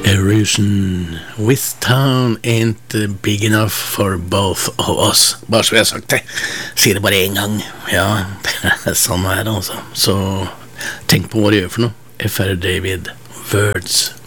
Erosion. This town ain't big enough for both of us. Bare så vi har sagt det. Sier det bare en gang. Ja, sånn er det altså. Så tenk på hva du gjør for noe. F.R. David. Words.